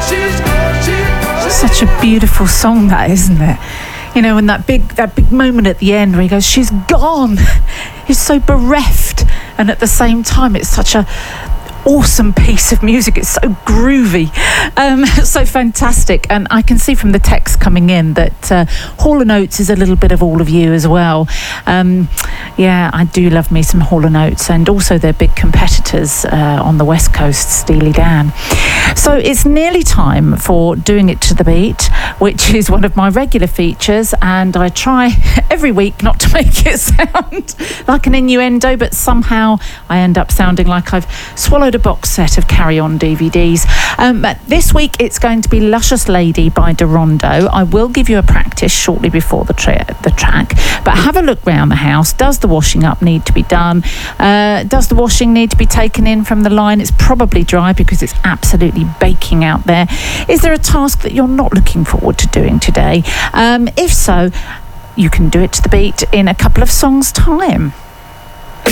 Such a beautiful song, that, isn't it? You know, and that big moment at the end where he goes, "She's gone." He's so bereft, and at the same time, it's such a awesome piece of music. It's so groovy, so fantastic. And I can see from the text coming in that Hall & Oates is a little bit of all of you as well. Yeah, I do love me some Hall & Oates, and also their big competitors on the West Coast, Steely Dan. So it's nearly time for Doing It to the Beat, which is one of my regular features, and I try every week not to make it sound like an innuendo, but somehow I end up sounding like I've swallowed a box set of Carry On DVDs. This week it's going to be Luscious Lady by Darondo. I will give you a practice shortly before the track, but have a look round the house. Does the washing up need to be done? Does the washing need to be taken in from the line? It's probably dry because it's absolutely baking out there. Is there a task that you're not looking forward to doing today? If so, you can do it to the beat in a couple of songs' time.